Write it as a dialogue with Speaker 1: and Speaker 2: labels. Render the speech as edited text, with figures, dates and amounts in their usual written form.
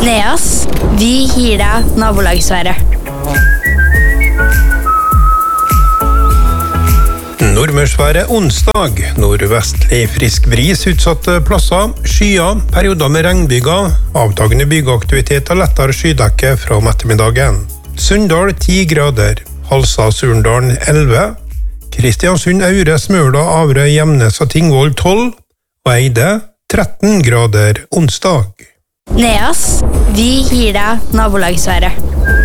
Speaker 1: Neas, vi gir deg nabolagsværet.
Speaker 2: Nordmørsværet onsdag. Nordvestlig frisk bris utsatte plasser. Skyer, perioder med regnbyger. Avtagende bygeaktivitet og lettere skydekke fra om ettermiddagen. Sunndal 10 grader. Halsa Surndalen 11. Kristiansund, Aure, Smøla, Averøy, Gjemnes og Tingvoll 12. Og Eide 13 grader onsdag.
Speaker 1: Neas, vi gir deg nabolagsværet.